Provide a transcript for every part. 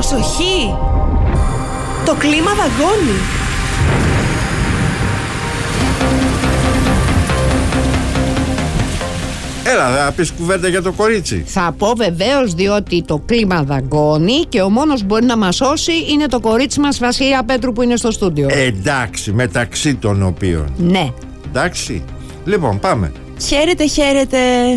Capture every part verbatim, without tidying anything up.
Προσοχή! Το κλίμα δαγκώνει! Έλα, θα πεις κουβέντα για το κορίτσι. Θα πω βεβαίως, διότι το κλίμα δαγκώνει και ο μόνος που μπορεί να μας σώσει είναι το κορίτσι μας, Βασιλεία Πέτρου, που είναι στο στούντιο. Ε, εντάξει, μεταξύ των οποίων. Ναι. Εντάξει. Λοιπόν, πάμε. Χαίρετε, χαίρετε.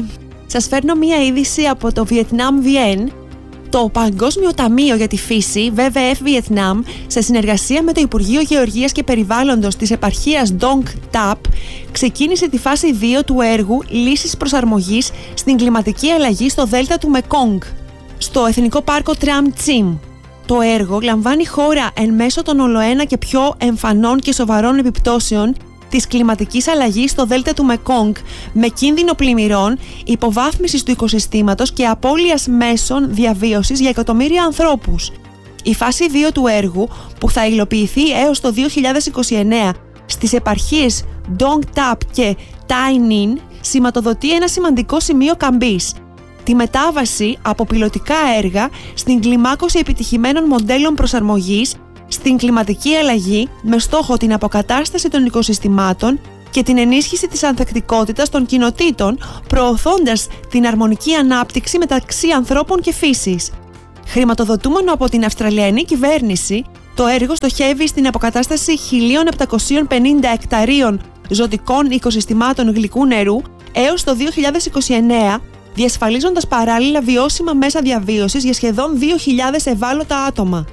Σας φέρνω μία είδηση από το Vietnam Vien. Το Παγκόσμιο Ταμείο για τη Φύση, ντάμπλιου ντάμπλιου εφ Vietnam, σε συνεργασία με το Υπουργείο Γεωργίας και Περιβάλλοντος της επαρχίας Dong Thap, ξεκίνησε τη φάση δύο του έργου Λύσεις προσαρμογής στην κλιματική αλλαγή στο Δέλτα του Μεκόγκ, στο Εθνικό Πάρκο Tram Chim. Το έργο λαμβάνει χώρα εν μέσω των ολοένα και πιο εμφανών και σοβαρών επιπτώσεων της κλιματικής αλλαγής στο Δέλτα του Μεκόγκ, με κίνδυνο πλημμυρών, υποβάθμισης του οικοσυστήματος και απώλειας μέσων διαβίωσης για εκατομμύρια ανθρώπους. Η φάση δύο του έργου, που θα υλοποιηθεί έως το δύο χιλιάδες είκοσι εννέα στις επαρχίες Dong Thap και Tai Ninh, σηματοδοτεί ένα σημαντικό σημείο καμπής: τη μετάβαση από πιλωτικά έργα στην κλιμάκωση επιτυχημένων μοντέλων προσαρμογής στην κλιματική αλλαγή, με στόχο την αποκατάσταση των οικοσυστημάτων και την ενίσχυση της ανθεκτικότητας των κοινοτήτων, προωθώντας την αρμονική ανάπτυξη μεταξύ ανθρώπων και φύσης. Χρηματοδοτούμενο από την Αυστραλιανή κυβέρνηση, το έργο στοχεύει στην αποκατάσταση χίλια επτακόσιων πενήντα εκταρίων ζωτικών οικοσυστημάτων γλυκού νερού έως το δύο χιλιάδες είκοσι εννέα, διασφαλίζοντας παράλληλα βιώσιμα μέσα διαβίωσης για σχεδόν δύο χιλιάδες ευάλωτα άτομα.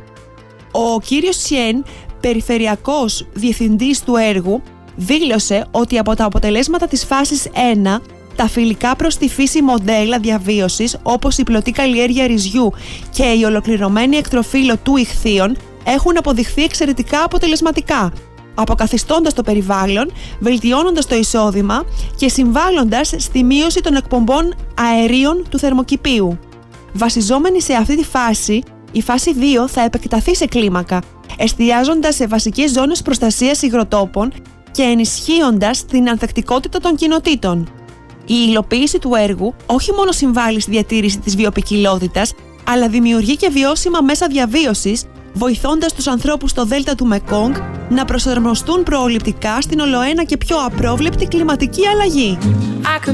Ο κύριος Σιέν, περιφερειακός διευθυντής του έργου, δήλωσε ότι από τα αποτελέσματα της φάσης ένα, τα φιλικά προς τη φύση μοντέλα διαβίωσης, όπως η πλωτή καλλιέργεια ρυζιού και η ολοκληρωμένη εκτροφή λωτού ιχθύων, έχουν αποδειχθεί εξαιρετικά αποτελεσματικά, αποκαθιστώντας το περιβάλλον, βελτιώνοντας το εισόδημα και συμβάλλοντας στη μείωση των εκπομπών αερίων του θερμοκηπίου. Βασιζόμενη σε αυτή τη φάση, η φάση δύο θα επεκταθεί σε κλίμακα, εστιάζοντας σε βασικές ζώνες προστασίας υγροτόπων και ενισχύοντας την ανθεκτικότητα των κοινοτήτων. Η υλοποίηση του έργου όχι μόνο συμβάλλει στη διατήρηση της βιοποικιλότητας, αλλά δημιουργεί και βιώσιμα μέσα διαβίωσης, βοηθώντας τους ανθρώπους στο Δέλτα του Μεκόγκ να προσαρμοστούν προληπτικά στην ολοένα και πιο απρόβλεπτη κλιματική αλλαγή.